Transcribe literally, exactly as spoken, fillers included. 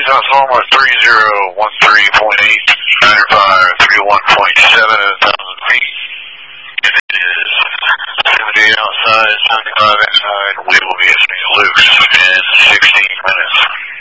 Transformer three zero one three point eight, nine five three one point seven at one thousand feet. It is seventy-eight outside, seventy-five inside. We will be issuing loose in sixteen minutes.